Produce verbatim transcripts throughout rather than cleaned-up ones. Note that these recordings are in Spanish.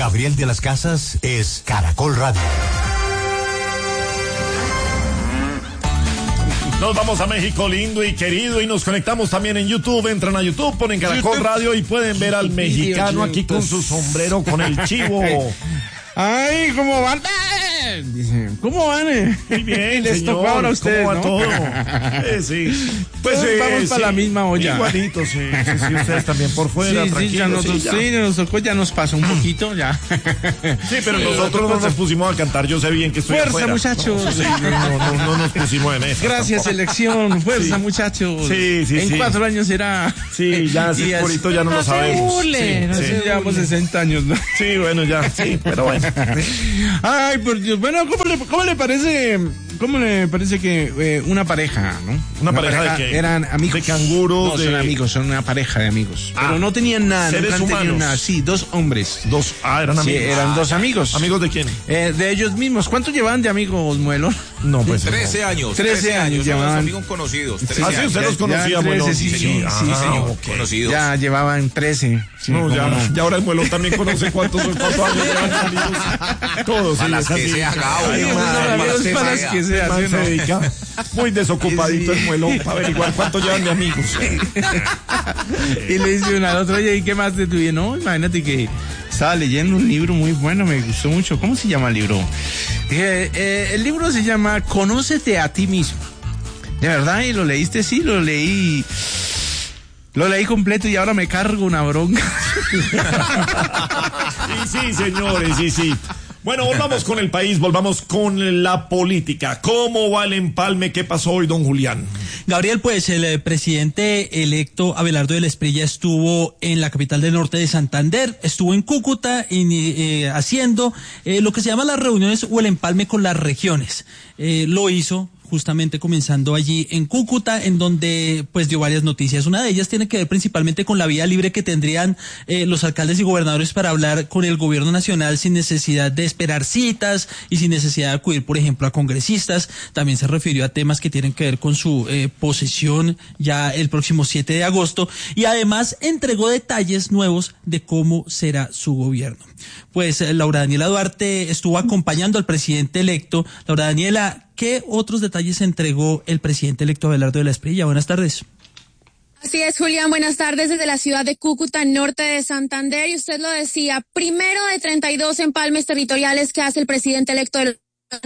Gabriel de las Casas es Caracol Radio. Nos vamos a México lindo y querido y nos conectamos también en YouTube. Entran a YouTube, ponen Caracol Radio y pueden ver al mexicano aquí con su sombrero con el chivo. Ay, ¿cómo van? Dice, ¿cómo van? Muy bien, les señor. tocó ahora a ustedes, ¿Cómo va ¿no? todo? Eh, sí. Pues Todos eh, vamos sí, para la misma olla. Igualito, sí, sí, sí, ustedes también por fuera, sí, tranquilos. Sí, ya nosotros, sí, ya. sí, nos tocó, ya nos pasó un poquito, ya. Sí, pero sí, nosotros no nos pusimos a cantar, yo sé bien que estoy fuerza, afuera. muchachos. No, sí, no, no, no nos pusimos en eso. Gracias, tampoco. selección, fuerza, Sí. muchachos. Sí, sí, en sí. cuatro años será. Sí, ya, sí, ahorita ya no, no lo sabemos. Se burle, sí, no sí. se Llevamos sesenta años, ¿no? Sí, bueno, ya, sí, pero bueno. Ay, por Dios. Bueno, ¿cómo le, cómo le parece, cómo le parece que eh, una pareja, ¿no? ¿Una pareja de qué? Eran amigos. ¿De canguros? No, de... son amigos, son una pareja de amigos. Ah, pero no tenían nada, seres nunca han tenido humanos. nada. Sí, dos hombres. Dos, ah, eran Sí, amigos. eran Ah, dos amigos. ¿Amigos de quién? Eh, de ellos mismos. ¿Cuánto llevaban de amigos, Muelo? No, pues. Trece no. años. Trece Trece años años. Son llevaban. los amigos conocidos. Ah, Trece sí, años. usted los ya- conocía, ya Muelón. trece, sí, Sí, señor. Ah, Sí, señor. ok. Conocidos. Ya llevaban trece. Sí, No, cómo ya, no. ya ahora el Muelón también conoce cuántos, cuántos años llevan de amigos. Todos, Para sí, las es que así. sea, Gabo. Ay, Sí, esos madre, son amigos que para sea. las que sea, el man ¿sí o se no? dedica muy desocupadito Sí. el Muelón para averiguar cuánto llevan de amigos. Y le dice una al otra, oye, ¿y qué más te tuvieron? No, imagínate que estaba leyendo un libro muy bueno, me gustó mucho. ¿Cómo se llama el libro? Dije, eh, el libro se llama Conócete a ti mismo. ¿De verdad? ¿Y lo leíste? Sí, lo leí. Lo leí completo y ahora me cargo una bronca. Sí, sí, señores, sí, sí. Bueno, volvamos con el país, volvamos con la política. ¿Cómo va el empalme? ¿Qué pasó hoy, don Julián? Gabriel, pues el eh, presidente electo Abelardo del Esprilla estuvo en la capital del norte de Santander, estuvo en Cúcuta y, eh, haciendo eh, lo que se llama las reuniones o el empalme con las regiones. Eh, lo hizo justamente comenzando allí en Cúcuta, en donde pues dio varias noticias. Una de ellas tiene que ver principalmente con la vía libre que tendrían eh, los alcaldes y gobernadores para hablar con el gobierno nacional sin necesidad de esperar citas y sin necesidad de acudir, por ejemplo, a congresistas. También se refirió a temas que tienen que ver con su eh, posesión ya el próximo siete de agosto y además entregó detalles nuevos de cómo será su gobierno. Pues eh, Laura Daniela Duarte estuvo acompañando al presidente electo. Laura Daniela, ¿qué otros detalles entregó el presidente electo Abelardo de la Esprilla? Buenas tardes. Así es, Julián, buenas tardes desde la ciudad de Cúcuta, norte de Santander, y usted lo decía, primero de treinta y dos empalmes territoriales que hace el presidente electo del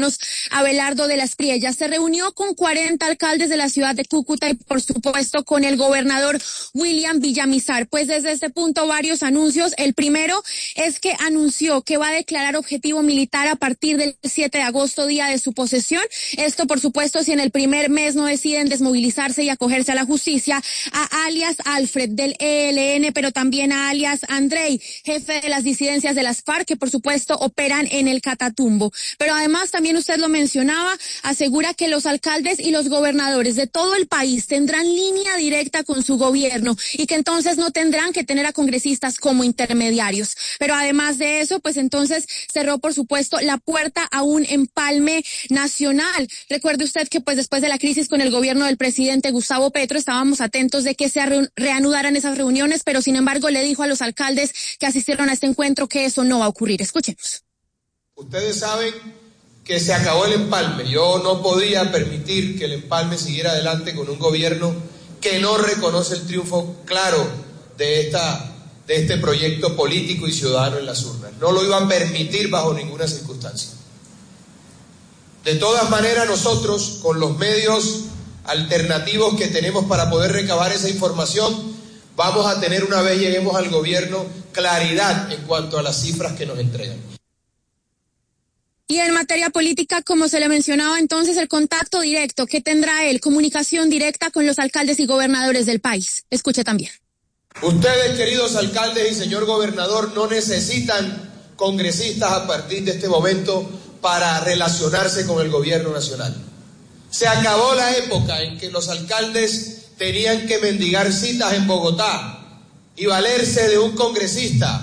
Abelardo de la Espriella. Se reunió con cuarenta alcaldes de la ciudad de Cúcuta y por supuesto con el gobernador William Villamizar. Pues desde este punto varios anuncios. El primero es que anunció que va a declarar objetivo militar a partir del siete de agosto, día de su posesión. Esto por supuesto si en el primer mes no deciden desmovilizarse y acogerse a la justicia, a alias Alfred del E L N, pero también a alias Andrei, jefe de las disidencias de las FARC, que por supuesto operan en el Catatumbo. Pero además también usted lo mencionaba, asegura que los alcaldes y los gobernadores de todo el país tendrán línea directa con su gobierno y que entonces no tendrán que tener a congresistas como intermediarios. Pero además de eso, pues entonces cerró por supuesto la puerta a un empalme nacional. Recuerde usted que pues después de la crisis con el gobierno del presidente Gustavo Petro estábamos atentos de que se re- reanudaran esas reuniones, pero sin embargo le dijo a los alcaldes que asistieron a este encuentro que eso no va a ocurrir. Escuchemos. Ustedes saben que se acabó el empalme. Yo no podía permitir que el empalme siguiera adelante con un gobierno que no reconoce el triunfo claro de, esta, de este proyecto político y ciudadano en las urnas. No lo iba a permitir bajo ninguna circunstancia. De todas maneras, nosotros, con los medios alternativos que tenemos para poder recabar esa información, vamos a tener, una vez lleguemos al gobierno, claridad en cuanto a las cifras que nos entregan. Y en materia política, como se le mencionaba entonces, el contacto directo que tendrá él, comunicación directa con los alcaldes y gobernadores del país. Escuche también. Ustedes, queridos alcaldes y señor gobernador, no necesitan congresistas a partir de este momento para relacionarse con el gobierno nacional. Se acabó la época en que los alcaldes tenían que mendigar citas en Bogotá y valerse de un congresista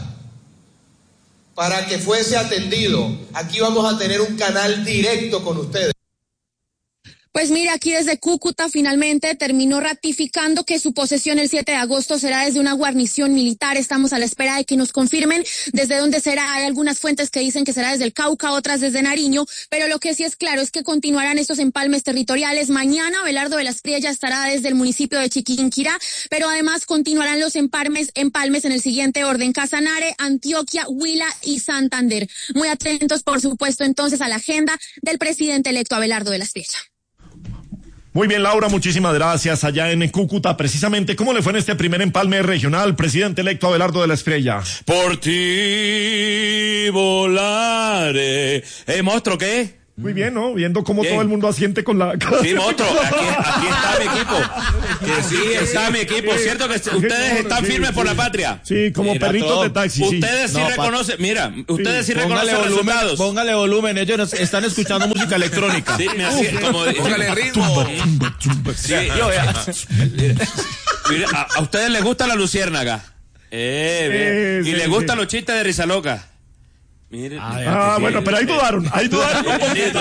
para que fuese atendido. Aquí vamos a tener un canal directo con ustedes. Pues mira, aquí desde Cúcuta finalmente terminó ratificando que su posesión el siete de agosto será desde una guarnición militar. Estamos a la espera de que nos confirmen desde dónde será. Hay algunas fuentes que dicen que será desde el Cauca, otras desde Nariño, pero lo que sí es claro es que continuarán estos empalmes territoriales. Mañana Abelardo de la Espriella estará desde el municipio de Chiquinquirá, pero además continuarán los empalmes, empalmes en el siguiente orden: Casanare, Antioquia, Huila y Santander. Muy atentos, por supuesto, entonces a la agenda del presidente electo Abelardo de la Espriella. Muy bien, Laura, muchísimas gracias. Allá en Cúcuta, precisamente, ¿cómo le fue en este primer empalme regional, presidente electo Abelardo de la Espriella? Por ti volaré. Eh, monstruo, ¿qué? Muy bien, ¿no? Viendo cómo Bien. todo el mundo asiente con la... Sí, monstruo, aquí, aquí está mi equipo. Que sí, está mi equipo. ¿Cierto que ustedes están Sí, firmes sí. por la patria? Sí, como Mira, perritos todo. de taxi, sí. Ustedes sí No, pa- reconocen, mira, ustedes sí, Póngale reconocen volumen, resultados. póngale volumen, ellos nos están escuchando música electrónica. Sí, me hacía- como, Póngale ritmo. Sí, yo, vea. Mira, a, a ustedes les gusta la luciérnaga. Eh, bien. Sí, y sí, les gustan sí. los chistes de risa loca. Miren. Ah, bueno, pero ahí dudaron, ahí dudaron un poquito.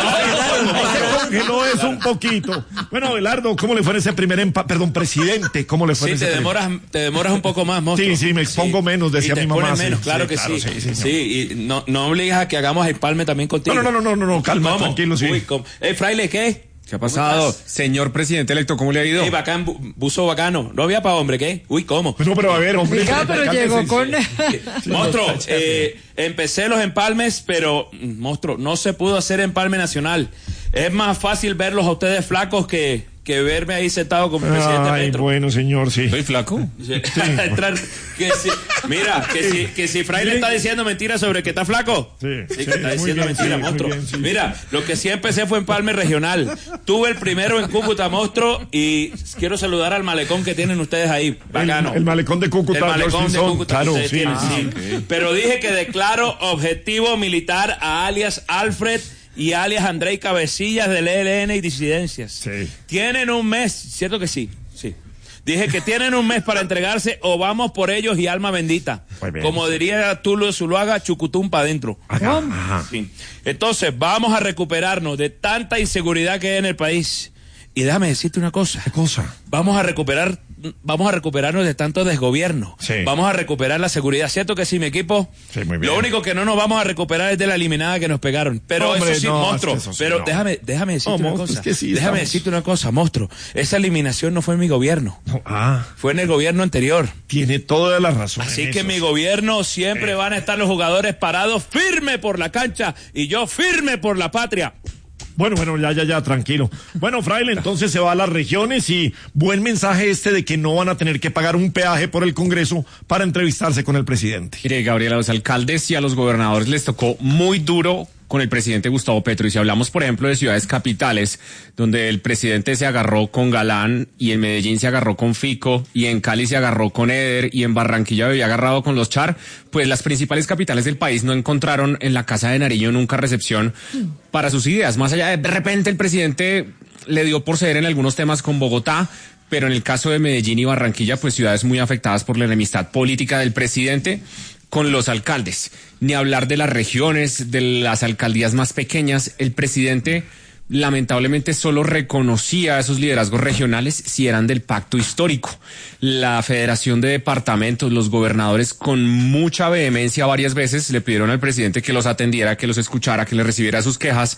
Se congeló eso un poquito. Bueno, Abelardo, ¿cómo le fue en ese primer empalme? Perdón, presidente, ¿cómo le fue en Sí, ese te primer- demoras, te demoras un poco más, monstruo. Sí, sí, me expongo menos, decía Y te mi mamá, pones sí, menos, claro sí, que claro, sí. sí, sí, Sí, y no, no obligas a que hagamos el palme también contigo. No, no, no, no, no, no, calma, ¿Cómo? tranquilo, sí. Uy, ¿cómo? Eh, fraile, ¿qué? ¿Qué ha pasado? Señor presidente electo, ¿cómo le ha ido? Ey, bacán, bu- buzo bacano. No había para hombre, ¿qué? Uy, ¿cómo? No, pero a ver, hombre. Oiga, pero cálmese, llegó sí. con... Monstruo, eh, empecé los empalmes, pero, mm, monstruo, no se pudo hacer empalme nacional. Es más fácil verlos a ustedes flacos que, que verme ahí sentado como presidente Ay, Petro. bueno, señor, sí. ¿Soy flaco? Entrar- que si- mira, que si, que si Fraile está diciendo mentiras sobre que está flaco. Sí, Sí, sí, que está muy diciendo bien, mentiras, sí, muy monstruo. bien, sí. Mira, lo que sí empecé fue empalme regional. Tuve el primero en Cúcuta, monstruo, y quiero saludar al malecón que tienen ustedes ahí. Bacano. El, el malecón de Cúcuta, El malecón George de Pinzón, Cúcuta. claro, que ustedes sí, tienen, ah, sí. Pero dije que declaro objetivo militar a alias Alfred y alias Andrei Cabecillas del E L N y disidencias. Sí. Tienen un mes, ¿cierto que sí? Sí. Dije que tienen un mes para entregarse o vamos por ellos y alma bendita. Muy bien. Como diría Tulo Zuluaga, chucutum para adentro. Ajá, ajá. Sí. Entonces, vamos a recuperarnos de tanta inseguridad que hay en el país. Y déjame decirte una cosa. ¿Qué cosa? Vamos a recuperar, vamos a recuperarnos de tanto desgobierno. Sí. Vamos a recuperar la seguridad. ¿Cierto que sí, mi equipo? Sí, muy bien. Lo único que no nos vamos a recuperar es de la eliminada que nos pegaron. Pero Hombre, eso sí, no, monstruo. es que eso sí, pero no. déjame, déjame decirte No, una monstruo, cosa. es que sí, déjame estamos- decirte una cosa, monstruo. Esa eliminación no fue en mi gobierno. No, ah, Fue en el gobierno anterior. tiene toda la razón. Así en que eso. mi gobierno siempre van a estar los jugadores parados firme por la cancha y yo firme por la patria. Bueno, bueno, ya, ya, ya, tranquilo. Bueno, Fraile, entonces se va a las regiones y buen mensaje este de que no van a tener que pagar un peaje por el Congreso para entrevistarse con el presidente. Mire, Gabriel, a los alcaldes y a los gobernadores les tocó muy duro con el presidente Gustavo Petro. Y si hablamos, por ejemplo, de ciudades capitales, donde el presidente se agarró con Galán, y en Medellín se agarró con Fico, y en Cali se agarró con Eder, y en Barranquilla había agarrado con los Char, pues las principales capitales del país no encontraron en la Casa de Nariño nunca recepción para sus ideas. Más allá de, de repente el presidente le dio por ceder en algunos temas con Bogotá, pero en el caso de Medellín y Barranquilla, pues ciudades muy afectadas por la enemistad política del presidente con los alcaldes. Ni hablar de las regiones, de las alcaldías más pequeñas. El presidente lamentablemente solo reconocía a esos liderazgos regionales si eran del pacto histórico. La Federación de Departamentos, los gobernadores con mucha vehemencia varias veces le pidieron al presidente que los atendiera, que los escuchara, que le recibiera sus quejas.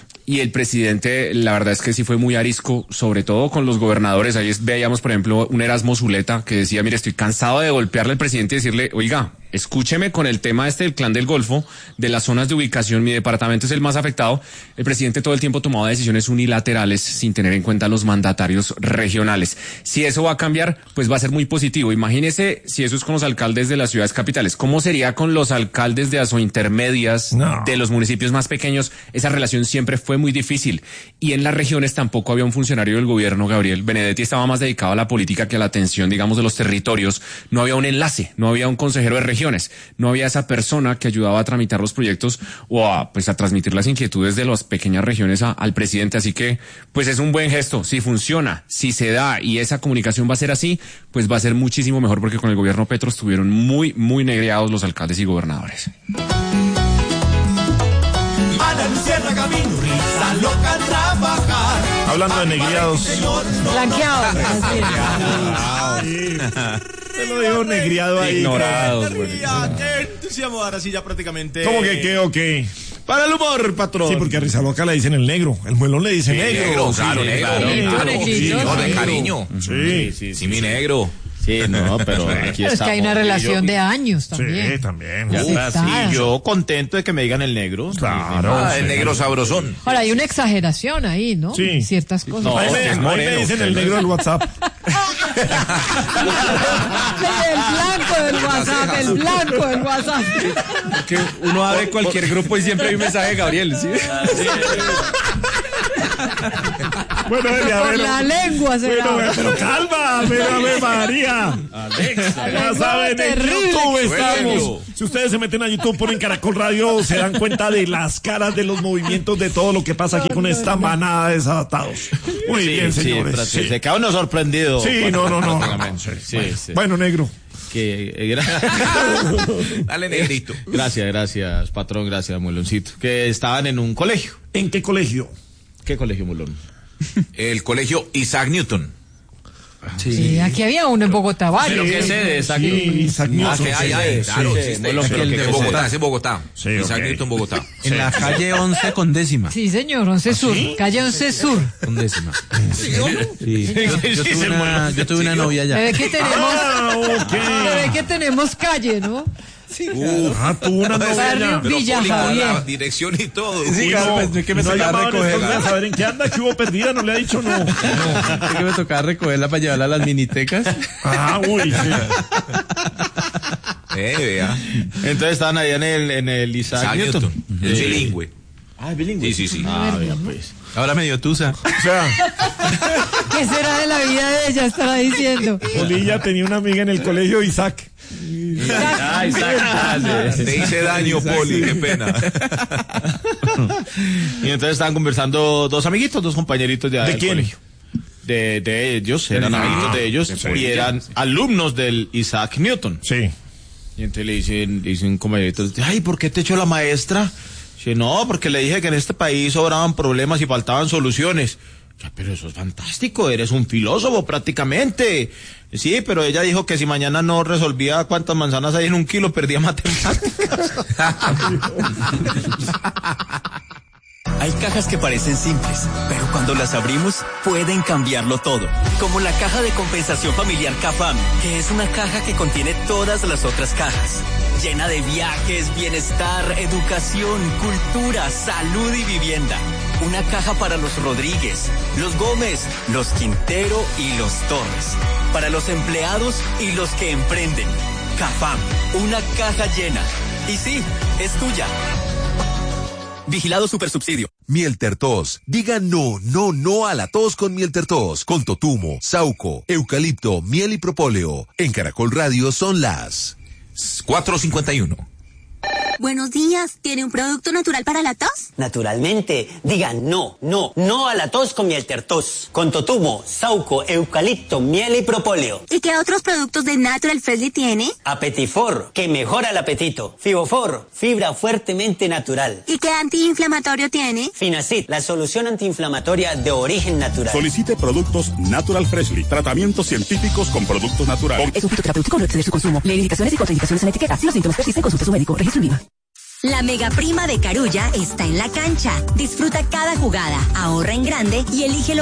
Y el presidente, la verdad es que sí fue muy arisco, sobre todo con los gobernadores. Ahí veíamos, por ejemplo, un Erasmo Zuleta que decía, mire, estoy cansado de golpearle al presidente y decirle, oiga, escúcheme con el tema este del Clan del Golfo, de las zonas de ubicación, mi departamento es el más afectado. El presidente todo el tiempo tomaba decisiones unilaterales sin tener en cuenta los mandatarios regionales. Si eso va a cambiar, pues va a ser muy positivo. Imagínese si eso es con los alcaldes de las ciudades capitales. ¿Cómo sería con los alcaldes de asointermedias, No. de los municipios más pequeños? Esa relación siempre fue muy difícil. Y en las regiones tampoco había un funcionario del gobierno, Gabriel. Benedetti estaba más dedicado a la política que a la atención, digamos, de los territorios. No había un enlace, no había un consejero de regiones, no había esa persona que ayudaba a tramitar los proyectos o a, pues, a transmitir las inquietudes de las pequeñas regiones a, al presidente. Así que, pues es un buen gesto. Si funciona, si se da y esa comunicación va a ser así, pues va a ser muchísimo mejor, porque con el gobierno Petro estuvieron muy, muy negreados los alcaldes y gobernadores. A la luciérnaga vino risa loca a trabajar. Hablando de negriados. Blanqueado. Sí. Se lo digo negriado ahí. Ignorados, güey. Qué entusiasmo, ahora sí ya prácticamente. ¿Cómo que qué o qué? Para el humor, patrón. Sí, porque a Rizaloca le dicen el negro. El muelón le dice Sí, negro. negro, Sí, claro, sí, negro. claro, Claro, claro. sí, no, de negro. cariño. Sí, Sí, sí, mi negro. Sí, no, pero aquí Pero es que hay una relación de años también. Sí, también. Ya Sí, está, sí, está. yo contento de que me digan el negro. Claro. Ah, el sí. negro sabrosón. Ahora, hay una exageración ahí, ¿no? Sí. Ciertas cosas. No, ahí me, es ahí me moreno, dicen el usted, negro del WhatsApp. El blanco del WhatsApp, el blanco del WhatsApp. Que uno abre cualquier grupo y siempre hay un mensaje de Gabriel, ¿sí? Bueno, Eli, a Por ver. la lengua será. Bueno, pero calma, pero Ave María. Alexa. Ya saben, en terrible. YouTube estamos. Bueno. Si ustedes se meten a YouTube, ponen Caracol Radio, se dan cuenta de las caras, de los movimientos, de todo lo que pasa aquí con esta manada de desatados. Muy Sí, bien, sí, señores. pero Sí, se queda uno sorprendido. Sí, no, no, no. Prácticamente. Sí, sí. Bueno, negro. Que, eh, gra- Dale, negrito. gracias, gracias, patrón, gracias, Muloncito. Que estaban en un colegio. ¿En qué colegio? ¿Qué colegio, Mulón? El colegio Isaac Newton. Sí, aquí había uno en Bogotá, Pero varios. qué sede, Isaac Sí, Newton. Isaac Ah, Newton. que hay, hay, claro, sí, existe. Mulón, pero En que el de Bogotá, Cede. es en Bogotá. Sí, Isaac ok. Newton, Bogotá. En la calle once con décima. Sí, señor, once Sur. Calle once Sur. Con décima. Sí. Yo, yo tuve una, yo tuve una novia Se allá. ve que tenemos, Ah, ok. se ve que tenemos calle, ¿no? Ah, tuvo una novia Barrio ya. Pero Villa Poli, con la Javier. dirección y todo. Sí, Y claro, no, pues, que me y no ha tocaba llamado en estos recogerla. días a ver en qué anda, que hubo perdida, no le ha dicho no. Es que me tocaba recogerla para llevarla a las minitecas. Ah, uy, sí. Eh, vea. Entonces estaban allá en el, en el Isaac, Isaac Newton. Newton. Es Sí. bilingüe. Ah, ¿es bilingüe? Sí, sí, sí. Ah, vea, pues. Ahora me dio tusa. O sea, ¿Qué será de la vida de ella? Estará diciendo. Polilla tenía una amiga en el colegio, Isaac. Ah, Isaac. Te hice daño, Poli, qué pena. Y entonces estaban conversando dos amiguitos, dos compañeritos de, ¿De del quién? colegio. De, de ellos, eran Ah, amiguitos de ellos de y eran alumnos del Isaac Newton. Sí. Y entonces le dicen, le dicen un compañerito, ay, ¿por qué te echó la maestra? Dice, no, porque le dije que en este país sobraban problemas y faltaban soluciones. Ya, pero eso es fantástico, eres un filósofo prácticamente. Sí, pero ella dijo que si mañana no resolvía cuántas manzanas hay en un kilo, perdía matemáticas. Hay cajas que parecen simples, pero cuando las abrimos pueden cambiarlo todo. Como la caja de compensación familiar CAFAM, que es una caja que contiene todas las otras cajas. Llena de viajes, bienestar, educación, cultura, salud y vivienda. Una caja para los Rodríguez, los Gómez, los Quintero y los Torres. Para los empleados y los que emprenden. CAFAM, una caja llena. Y sí, es tuya. Vigilado Supersubsidio. Mieltertos. Diga no, no, no a la tos con Mieltertos. Con totumo, sauco, eucalipto, miel y propóleo. En Caracol Radio son las cuatro cincuenta y uno. Buenos días, ¿tiene un producto natural para la tos? Naturalmente, digan no, no, no a la tos con Mieltertos. Con totumo, sauco, eucalipto, miel y propóleo. ¿Y qué otros productos de Natural Freshly tiene? Apetifor, que mejora el apetito. Fibofor, fibra fuertemente natural. ¿Y qué antiinflamatorio tiene? Finacid, la solución antiinflamatoria de origen natural. Solicite productos Natural Freshly. Tratamientos científicos con productos naturales. Es un fitoterapéutico, no exceder su consumo. Lee indicaciones y contraindicaciones en etiqueta. Si los síntomas persisten, consulte a su médico. Registro en viva. La mega prima de Carulla está en la cancha. Disfruta cada jugada, ahorra en grande y elige lo